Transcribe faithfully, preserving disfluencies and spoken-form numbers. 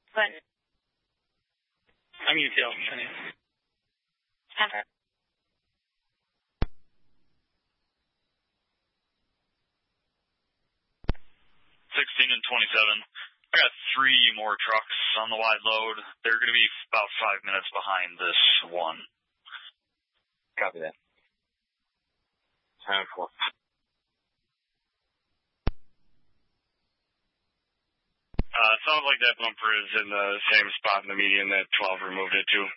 But I'm U T L. Okay. sixteen and twenty-seven. I got three more trucks on the wide load. They're going to be about five minutes behind this one. Copy that. Time for. Uh, sounds like that bumper is in the same spot in the median that twelve removed it to.